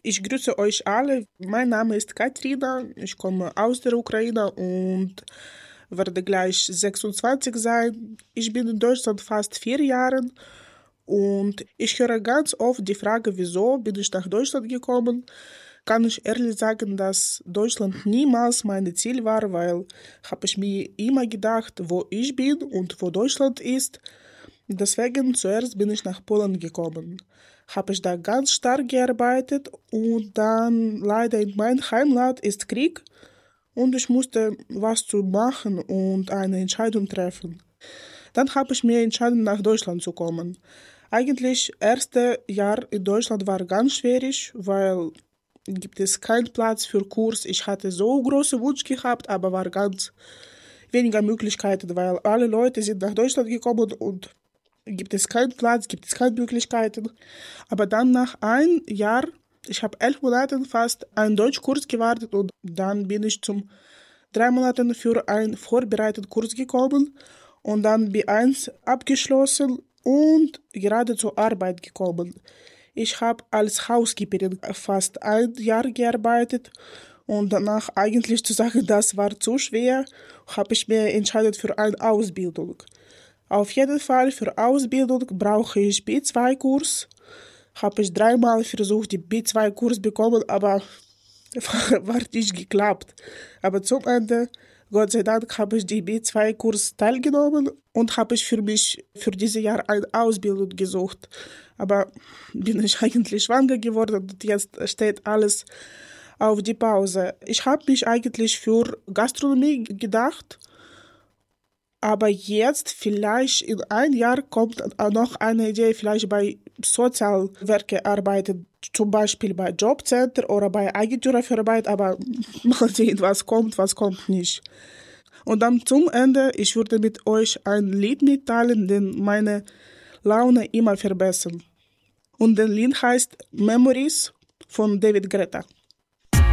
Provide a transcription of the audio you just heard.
Ich grüße euch alle. Mein Name ist Katrina. Ich komme aus der Ukraine und werde gleich 26 sein. Ich bin in Deutschland fast 4 Jahre und ich höre ganz oft die Frage, wieso bin ich nach Deutschland gekommen? Kann ich ehrlich sagen, dass Deutschland niemals mein Ziel war, weil habe ich mir immer gedacht, wo ich bin und wo Deutschland ist. Deswegen zuerst bin ich nach Polen gekommen. Habe ich da ganz stark gearbeitet und dann leider in meinem Heimatland ist Krieg und ich musste was zu machen und eine Entscheidung treffen. Dann habe ich mir entschieden, nach Deutschland zu kommen. Eigentlich erste Jahr in Deutschland war ganz schwierig, weil gibt es keinen Platz für Kurs. Ich hatte so große Wunsch gehabt, aber war ganz weniger Möglichkeiten, weil alle Leute sind nach Deutschland gekommen und gibt es keinen Platz, gibt es keine Möglichkeiten. Aber dann nach einem Jahr, ich habe 11 Monate fast einen Deutschkurs gewartet und dann bin ich zum 3 Monaten für einen vorbereiteten Kurs gekommen und dann B1 abgeschlossen und gerade zur Arbeit gekommen. Ich habe als Housekeeperin fast ein Jahr gearbeitet und danach eigentlich zu sagen, das war zu schwer, habe ich mir entschieden für eine Ausbildung. Auf jeden Fall für Ausbildung brauche ich B2-Kurs. Habe ich 3-mal versucht, die B2-Kurs bekommen, aber war nicht geklappt. Aber zum Ende, Gott sei Dank, habe ich die B2-Kurs teilgenommen und habe ich für mich für dieses Jahr eine Ausbildung gesucht. Aber bin ich eigentlich schwanger geworden und jetzt steht alles auf die Pause. Ich habe mich eigentlich für Gastronomie gedacht. Aber jetzt vielleicht in ein Jahr kommt noch eine Idee, vielleicht bei Sozialwerke arbeiten, zum Beispiel bei Jobcenter oder bei Agentur für Arbeit, aber mal sehen, was kommt nicht. Und dann zum Ende, ich würde mit euch ein Lied mitteilen, den meine Laune immer verbessern. Und das Lied heißt Memories von David Guetta.